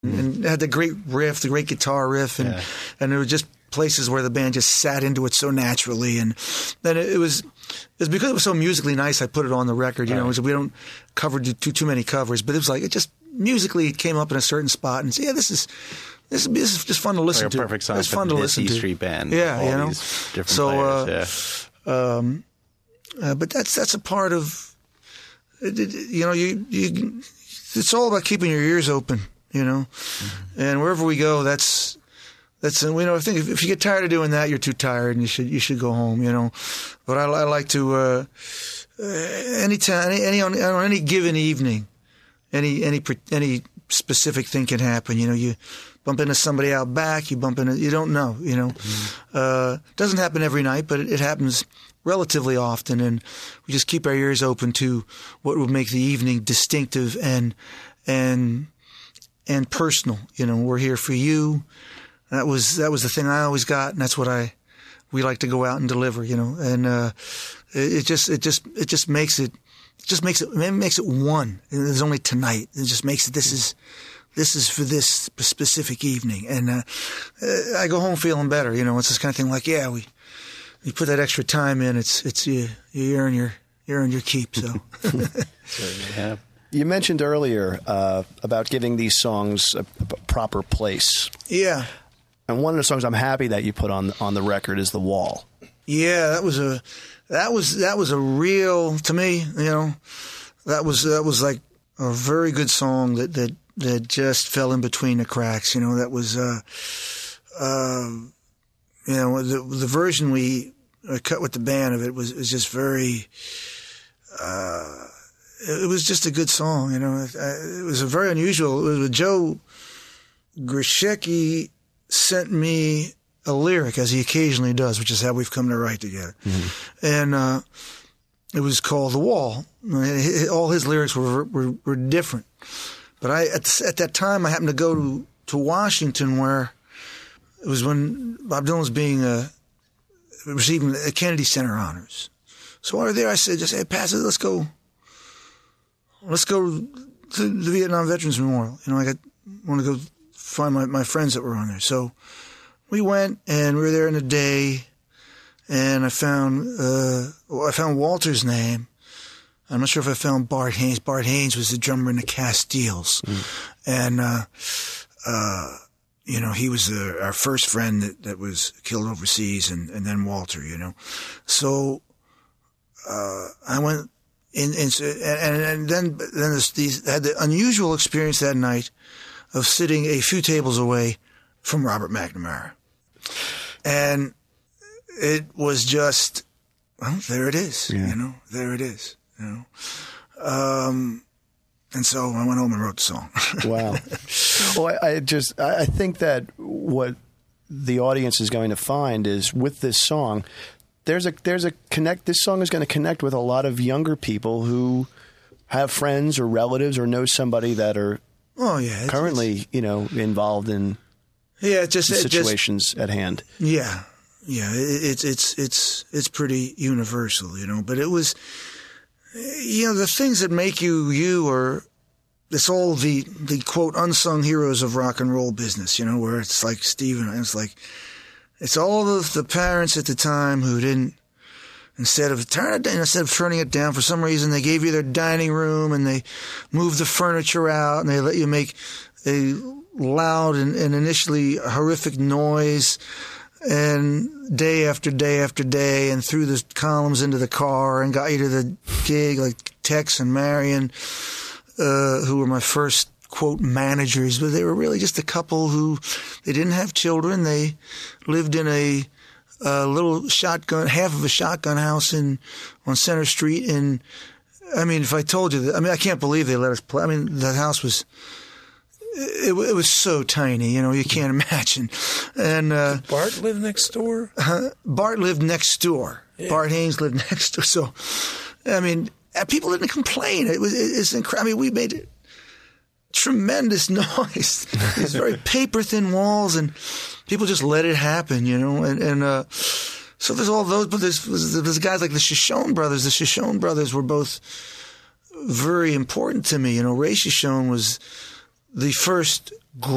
and had the great riff, the great guitar riff, and there were just places where the band just sat into it so naturally, and then it was because it was so musically nice. I put it on the record, you know. So we don't cover too many covers, but it was like it just musically came up in a certain spot, and this is just fun to listen to. Like a perfect song. It's fun to listen to. E Street Band. Yeah, you know. Different players, but that's a part of you know. It's all about keeping your ears open, you know, and wherever we go, that's you know. I think if you get tired of doing that, you're too tired, and you should go home, you know. But I like to anytime, on any given evening, any specific thing can happen. You know, you bump into somebody out back, you don't know, you know. Doesn't happen every night, but it happens relatively often, and we just keep our ears open to what would make the evening distinctive and personal. You know, we're here for you. That was the thing I always got, and that's what we like to go out and deliver. You know, and it just makes it one. There's only tonight. It just makes it. This is for this specific evening, and I go home feeling better. You know, it's this kind of thing like, you put that extra time in, it's you earn your keep. So, yeah. You mentioned earlier about giving these songs a proper place. Yeah. And one of the songs I'm happy that you put on the record is "The Wall." Yeah, that was a real, to me, you know, that was like a very good song that just fell in between the cracks. You know, that was you know, the version we cut with the band of it was just very. It was just a good song, you know. It was a very unusual. It was Joe Grishecki sent me a lyric, as he occasionally does, which is how we've come to write together. Mm-hmm. And it was called "The Wall." All his lyrics were different, but at that time I happened to go to Washington, where it was when Bob Dylan was receiving the Kennedy Center honors. So while we were there, I said, "Hey, Pat, let's go to the Vietnam Veterans Memorial. You know, I want to go find my friends that were on there." So we went, and we were there in a day, and I found Walter's name. I'm not sure if I found Bart Haynes. Bart Haynes was the drummer in the Castiles, and you know, he was our first friend that was killed overseas, and then Walter, you know. So I went in, and then had the unusual experience that night of sitting a few tables away from Robert McNamara. And it was just, well, there it is, you know, there it is, you know. And so I went home and wrote the song. Wow. Well, I think that what the audience is going to find is with this song, there's a connect. This song is going to connect with a lot of younger people who have friends or relatives or know somebody that are currently, you know, involved in situations at hand. Yeah. Yeah. It's pretty universal, you know, but it was, you know, the things that make you or it's all the quote unsung heroes of rock and roll business, you know, where it's like Steven, it's like, it's all of the parents at the time who didn't, instead of turning it down, for some reason they gave you their dining room and they moved the furniture out and they let you make a loud and initially horrific noise, and day after day after day, and threw the columns into the car and got you to the gig, like Tex and Marion, who were my first quote managers, but they were really just a couple who they didn't have children. They lived in a little half of a shotgun house on Center Street. And I mean, if I told you that, I mean, I can't believe they let us play. I mean, the house was, it was so tiny, you know, you can't imagine. And did Bart live next door? Bart lived next door. Yeah. Bart Haynes lived next door. So, I mean, people didn't complain. It's incredible. I mean, we made tremendous noise. These very paper thin walls, and people just let it happen, you know. And so there's all those, but there's guys like the Shoshone brothers. The Shoshone brothers were both very important to me. You know, Ray Shoshone was the first